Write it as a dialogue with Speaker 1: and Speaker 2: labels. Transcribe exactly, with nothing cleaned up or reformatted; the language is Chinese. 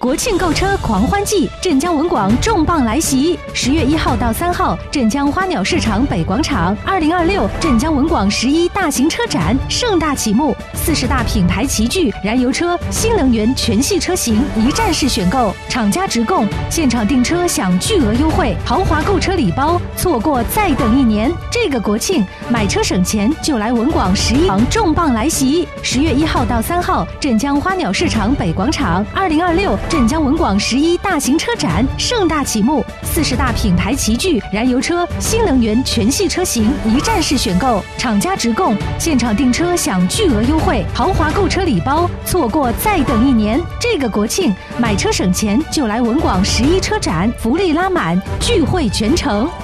Speaker 1: 国庆购车狂欢季，镇江文广重磅来袭！十月一号到三号，镇江花鸟市场北广场，二零二六镇江文广十一大型车展盛大启幕，四十大品牌齐聚，燃油车、新能源全系车型一站式选购，厂家直供，现场订车享巨额优惠，豪华购车礼包，错过再等一年。这个国庆买车省钱就来文广十一重磅来袭！十月一号到三号，镇江花鸟市场北广场，二零二六镇江文广十一大型车展盛大启幕，四十大品牌齐聚，燃油车、新能源全系车型一站式选购，厂家直供，现场订车享巨额优惠，豪华购车礼包，错过再等一年。这个国庆买车省钱就来文广十一车展，福利拉满，聚会全城。